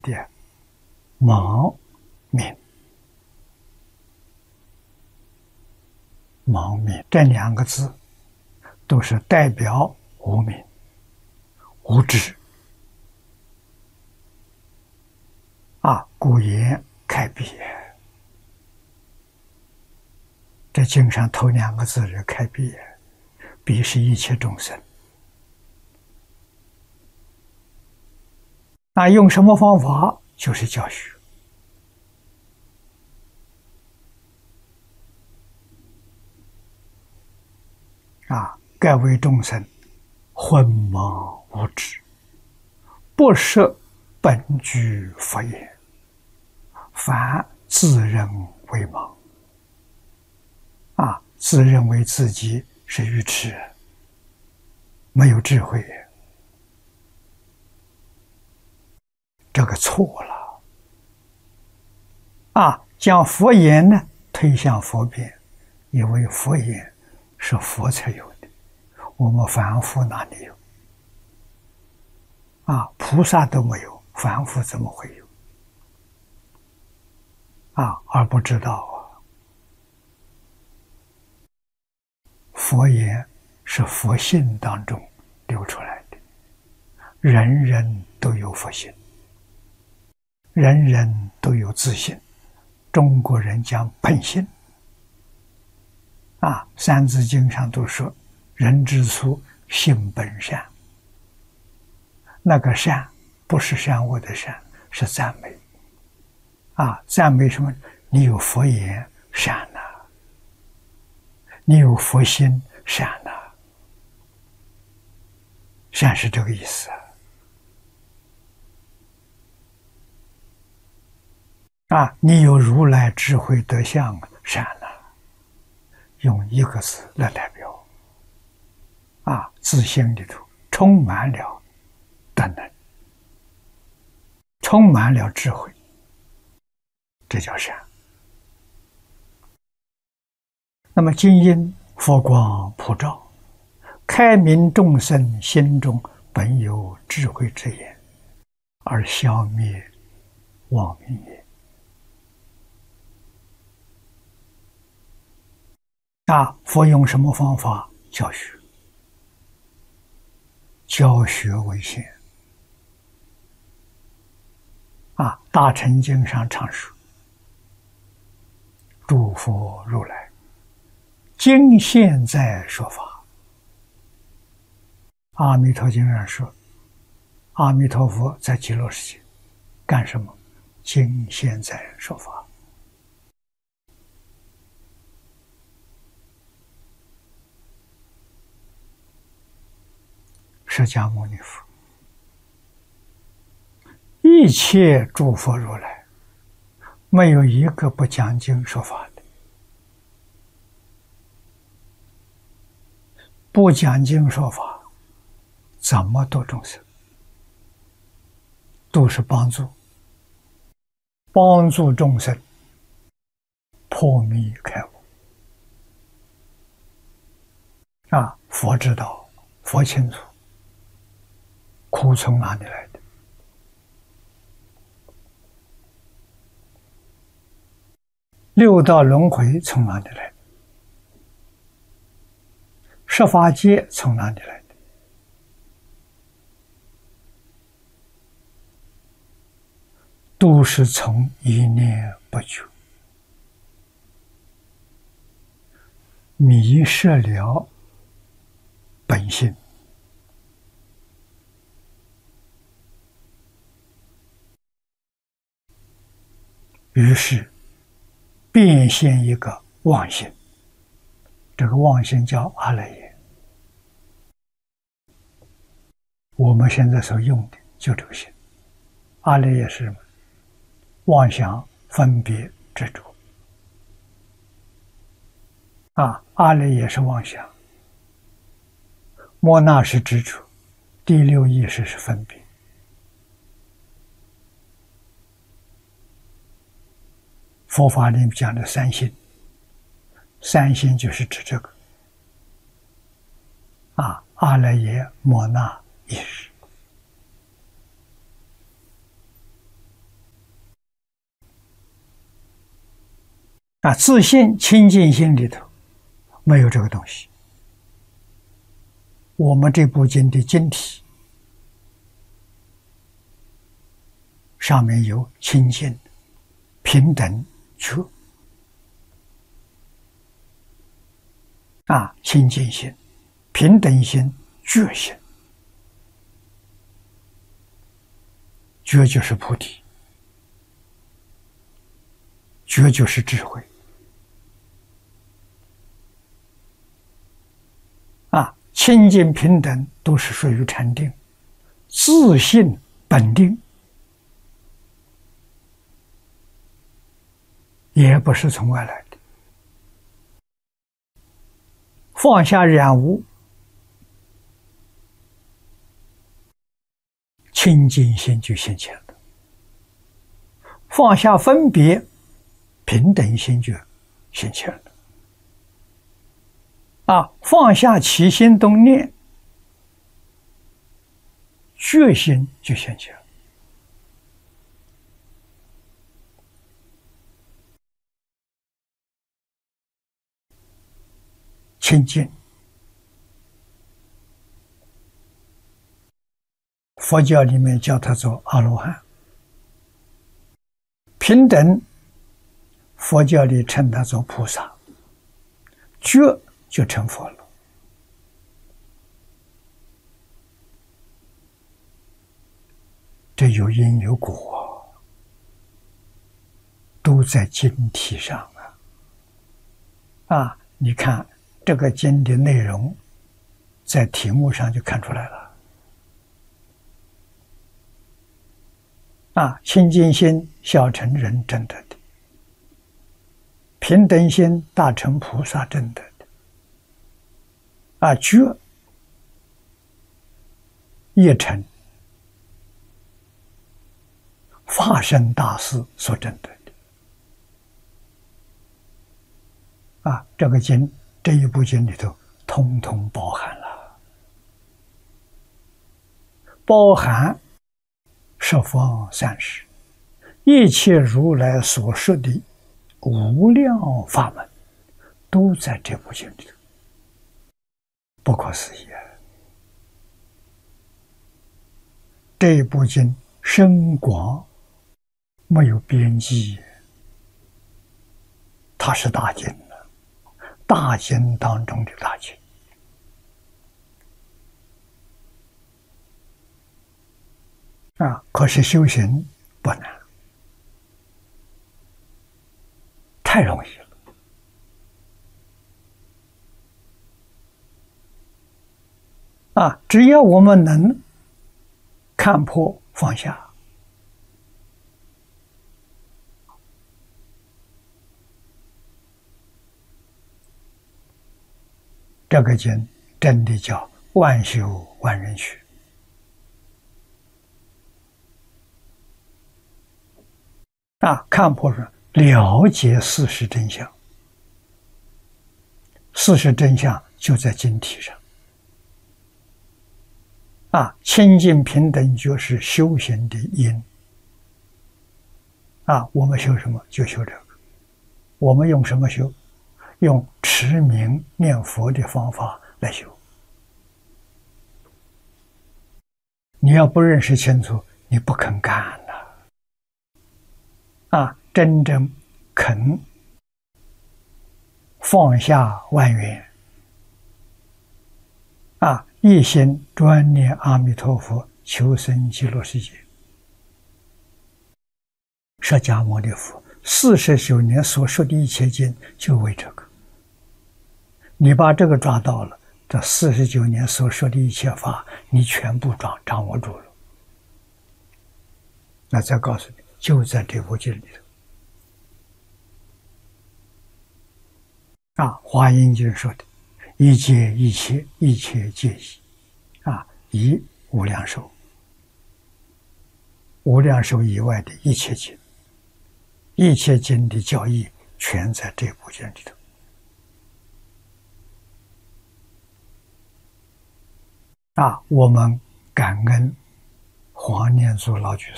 的盲明，盲明这两个字都是代表无明、无知啊。故言开闭，这经上头两个字是开闭，闭是一切众生。那用什么方法？就是教学啊！盖为众生昏盲无知，不识本具佛言，凡自认为盲啊！自认为自己是愚痴，没有智慧，这个错了啊！将佛言呢推向佛边，因为佛言是佛才有的，我们凡夫哪里有啊？菩萨都没有，凡夫怎么会有啊？而不知道啊！佛言是佛性当中流出来的，人人都有佛性，人人都有自信。中国人讲本性啊，三字经上都说人之初性本善，那个善不是善恶的善，是赞美啊！赞美什么？你有佛言善呐，你有佛心善呐，善是这个意思啊！你有如来智慧德相善呐，用一个字来代表啊，自心里头充满了德能，充满了智慧，这叫善。那么今因佛光普照，开明众生心中本有智慧之眼，而消灭妄明也。那佛用什么方法教学？教学为先啊！大乘经上常说，诸佛如来今现在说法。阿弥陀经上说，阿弥陀佛在极乐世界干什么？今现在说法。释迦牟尼佛，一切诸佛如来，没有一个不讲经说法的。不讲经说法，怎么度众生？都是帮助众生破迷开悟啊！佛知道，佛清楚，苦从哪里来的？六道轮回从哪里来的？十法界从哪里来的？都是从一念不觉迷失了本性，于是变现一个妄心，这个妄心叫阿赖耶。我们现在所用的就这个心。阿赖耶是什么？妄想、分别、执着啊！阿赖耶是妄想，摩那是执着，第六意识是分别。佛法里面讲的三心，三心就是指这个啊，阿赖耶、摩那、意识。 自信清净心里头没有这个东西。我们这部经的经题上面有清净、平等、觉。清净心、平等心、觉心。觉就是菩提，觉就是智慧。清净平等都是属于禅定，自性本定，也不是从外来的。放下染污，清净心就现前了；放下分别，平等心就现前了。放下起心动念，觉心就现前了。清净，佛教里面叫它做阿罗汉；平等，佛教里称它做菩萨；觉就成佛了。这有因有果，都在经题上你看这个经的内容，在题目上就看出来了。清净心小乘人证得的，平等心大乘菩萨证得的，觉业成法身大士所证得的。这个经，这一部经里头通通包含了，包含十方三世一切如来所说的无量法门，都在这部经里头。不可思议这一部经深广没有边际，它是大经，大经当中的大经。可是修行不难，太容易了。只要我们能看破放下，这个经真的叫万修万人学。看破了，了解事实真相，事实真相就在经题上。清净平等就是修行的因。我们修什么就修这个。我们用什么修？用持名念佛的方法来修。你要不认识清楚，你不肯干真正肯放下万缘，一心专念阿弥陀佛，求生极乐世界。释迦牟尼佛49年所说的一切经，就为这个。你把这个抓到了，这49年所说的一切法，你全部掌握住了。那再告诉你，就在这部经里头。华严经说的一切一切，一切皆一，一无量寿，无量寿以外的一切经，一切经的教义全在这部经里头。我们感恩黄念祖老居士。